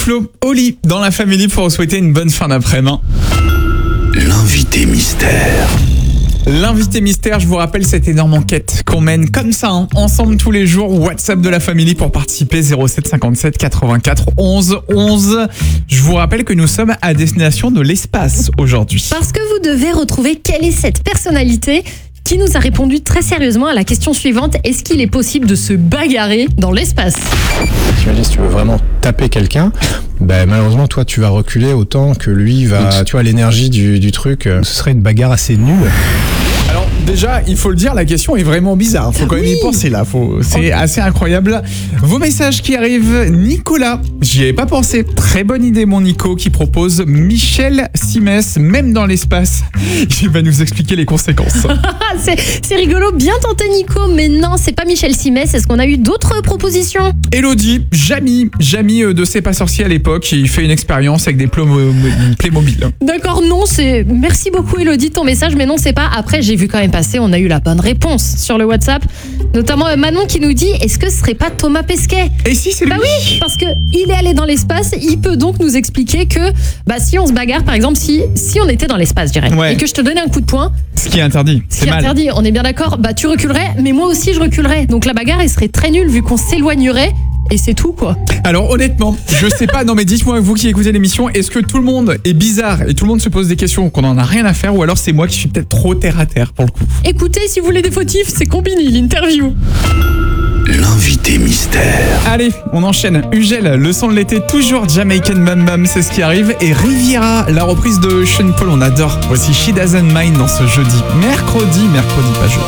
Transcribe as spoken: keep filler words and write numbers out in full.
Flo, Oli dans la famille pour vous souhaiter une bonne fin d'après-midi. L'invité mystère. L'invité mystère, je vous rappelle cette énorme enquête qu'on mène comme ça, hein, ensemble tous les jours. WhatsApp de la famille pour participer, zéro sept cinquante-sept quatre-vingt-quatre onze onze. Je vous rappelle que nous sommes à destination de l'espace aujourd'hui. Parce que vous devez retrouver quelle est cette personnalité qui nous a répondu très sérieusement à la question suivante. Est-ce qu'il est possible de se bagarrer dans l'espace ? T'imagines, si tu veux vraiment taper quelqu'un, ben malheureusement toi tu vas reculer autant que lui va, tu vois, l'énergie du, du truc, euh, ce serait une bagarre assez nulle. Alors déjà, il faut le dire, la question est vraiment bizarre. Faut quand même Oui. y penser là. Faut... C'est assez incroyable. Vos messages qui arrivent. Nicolas, j'y avais pas pensé. Très bonne idée, mon Nico, qui propose Michel Simès, même dans l'espace. Il va nous expliquer les conséquences. Ah, c'est, c'est rigolo, bien tenté Nico, mais non, c'est pas Michel Simès. Est-ce qu'on a eu d'autres propositions ? Elodie, Jamy, Jamy euh, de C'est pas sorcier à l'époque, il fait une expérience avec des Playmo- Playmobil. D'accord, non, c'est... Merci beaucoup Elodie de ton message, mais non, c'est pas. Après, j'ai vu quand même passer, on a eu la bonne réponse sur le WhatsApp. Notamment euh, Manon qui nous dit, est-ce que ce serait pas Thomas Pesquet ? Et si c'est lui ? Bah oui, parce que il est allé dans l'espace, il peut donc nous expliquer que bah si on se bagarre, par exemple, si si on était dans l'espace, je dirais, Ouais. et que je te donnais un coup de poing, Ce qui est interdit, ce c'est qui est mal. interdit, on est bien d'accord, bah tu reculerais, mais moi aussi je reculerais. Donc la bagarre, elle serait très nulle vu qu'on s'éloignerait. Et c'est tout, quoi. Alors honnêtement, je sais pas, non mais dites-moi, vous qui écoutez l'émission, est-ce que tout le monde est bizarre et tout le monde se pose des questions qu'on en a rien à faire, ou alors c'est moi qui suis peut-être trop terre à terre pour le coup. Écoutez, si vous voulez des fautifs, c'est Combini, l'interview. L'invité mystère. Allez, on enchaîne. Ugel, le son de l'été, toujours Jamaican Bam Bam, c'est ce qui arrive. Et Riviera, la reprise de Sean Paul, on adore. Voici She Doesn't Mind dans ce jeudi. Mercredi, mercredi, pas jeudi.